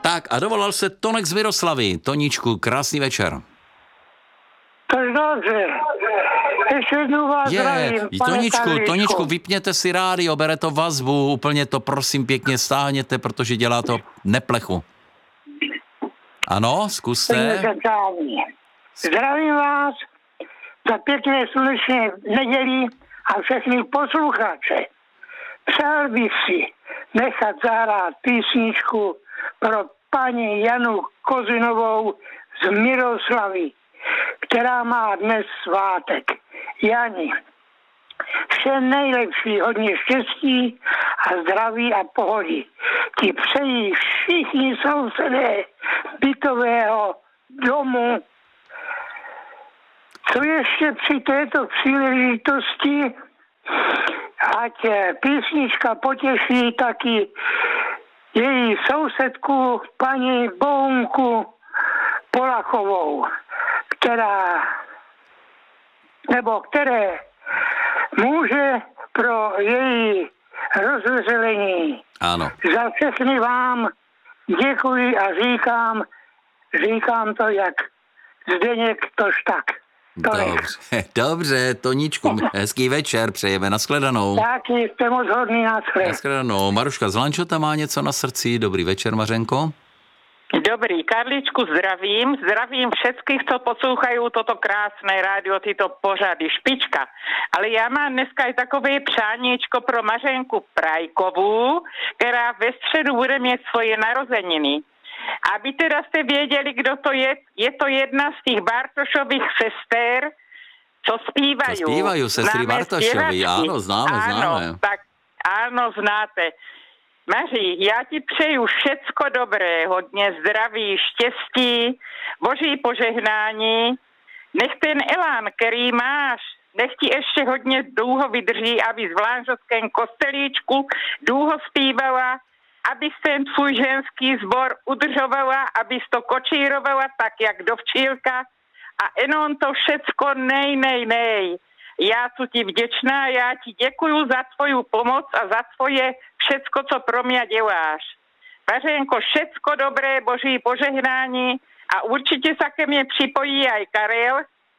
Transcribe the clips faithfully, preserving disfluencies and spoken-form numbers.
Tak a dovolal se Tonek z Miroslavy. Toníčku, krásný večer. To je dobře. Ještě jednou vás Je, zdravím, pane Toníčku, Karlíčku. Toníčku, vypněte si rádio, bere to vazbu, úplně to prosím pěkně stáhněte, protože dělá to neplechu. Ano, zkuste. Zdravím vás za pěkné slunečné nedělí a všechny posluchače. Přál bych si nechat zahrát písničku pro paní Janu Kozinovou z Miroslavy, která má dnes svátek. Jani, vše nejlepší, hodně štěstí a zdraví a pohody. Ti přejí všichni sousedé bytového domu. Co ještě při této příležitosti, ať písnička potěší taky její sousedku paní Bohunku Polachovou, která nebo které může pro její rozveselení. Ano. Za všechny vám děkuji a říkám, říkám to jak Zdeněk tož tak. Dobře, dobře, Toníčku, hezký večer, přejeme, nashledanou. Taky jste moc hodný, nashledanou. Nashledanou. Maruška z Lančota má něco na srdci, dobrý večer, Mařenko. Dobrý, Karličku, zdravím. Zdravím všetkých, co poslouchají toto krásné rádio, tyto pořady, špička. Ale já mám dneska i takové přáníčko pro Mařenku Prajkovou, která ve středu bude mít svoje narozeniny. Aby teda jste věděli, kdo to je, je to jedna z těch Bartošových sester, co zpívají. Co zpívají, sestry Bartošovi, ano, známe, ano, známe. Tak, ano, znáte. Maří, já ti přeju všecko dobré, hodně zdraví, štěstí, boží požehnání. Nech ten elán, který máš, nech ti ještě hodně dlouho vydrží, aby v Vlážovském kostelíčku dlouho zpívala, abys ten tvůj ženský sbor udržovala, abys to kočírovala tak, jak dovčílka a jenom to všecko nej, nej, nej. Já tu ti vděčná, já ti děkuju za tvoju pomoc a za tvoje všecko, co pro mě děláš. Mařenko, všecko dobré, boží požehnání a určitě se ke mně připojí aj Karel,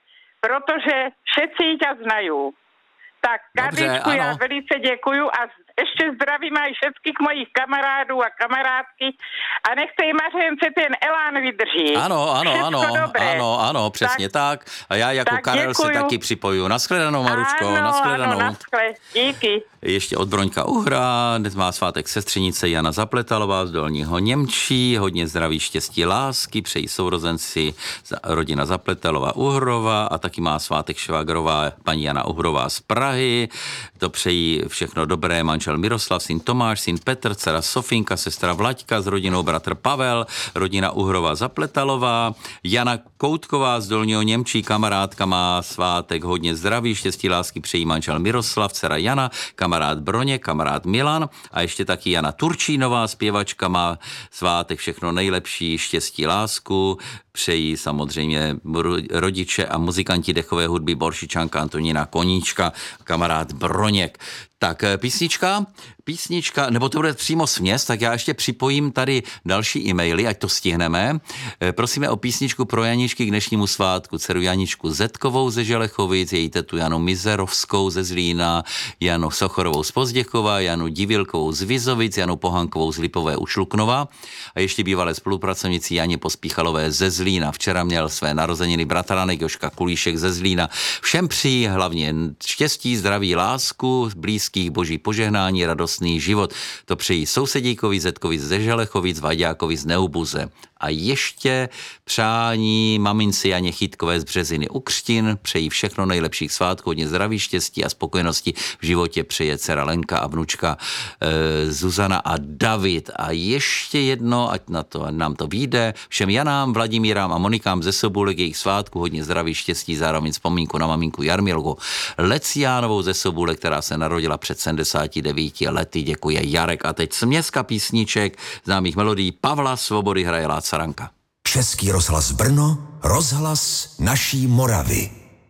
protože všetci tě znají. Tak, Karličku, já velice děkuju a ještě zdravím aj všetkých mojich kamarádů a kamarádky a nechte i Mařence ten elán vydrží. Ano, ano, Všetko ano, dobré. ano, ano, přesně tak. tak. A já jako tak Karel děkuju. se taky připoju. Naschledanou, Maruško, ano, naschledanou. Ano, naschle, díky. Ještě od Broňka Uhra, dnes má svátek sestřenice Jana Zapletalová z Dolního Němčí, hodně zdraví, štěstí, lásky, přejí sourozenci rodina Zapletalová Uhrova a taky má svátek švagrová paní Jana Uhrová z Prahy, to přejí všechno dobré manžel Miroslav, syn Tomáš, syn Petr, dcera Sofinka, sestra Vlaďka s rodinou bratr Pavel, rodina Uhrová Zapletalová, Jana Koutková z Dolního Němčí, kamarádka má svátek, hodně zdraví, štěstí, lásky, přejí manžel Miroslav, dcera Jana, kamarád Broně, kamarád Milan a ještě taky Jana Turčínová, zpěvačka, má svátek, všechno nejlepší, štěstí, lásku, přejí samozřejmě rodiče a muzikanti dechové hudby Boršičanka Antonína Koníčka, kamarád Broněk. Tak písnička, písnička, nebo to bude přímo směs, tak já ještě připojím tady další e-maily, ať to stihneme. Prosíme o písničku pro Janičky k dnešnímu svátku, dceru Janičku Zetkovou ze Želechovic, její tetu Janu Mizerovskou ze Zlína, Janu Sochorovou z Pozděkova, Janu Divilkovou z Vizovic, Janu Pohankovou z Lipové u Šluknova a ještě bývalé spolupracovnici Janě Pospíchalové ze Zlína. Včera měl své narozeniny bratranek Joška Kulíšek ze Zlína. Všem přijí hlavně štěstí, zdraví, lásku, blízkých boží požehnání, radostný život. To přejí sousedíkovi Zetkovi ze Želechovic, Vaďákovi z Neubuze. A ještě přání mamince Janě Chytkové z Březiny u Křtin, přejí všechno nejlepších svátků, hodně zdraví, štěstí a spokojenosti v životě přeje dcera Lenka a vnučka e, Zuzana a David. A ještě jedno, ať na to, nám to vyjde, všem Janám, Vladimírám a Monikám ze Sobůlek jejich svátku, hodně zdraví, štěstí, zároveň vzpomínku na maminku Jarmilku Leciánovou ze Sobůlek, která se narodila před sedmdesáti devíti lety. Děkuje Jarek. A teď směska písniček známých melodií Pavla Svobody hraje Láca Ranka. Český rozhlas Brno, rozhlas naší Moravy.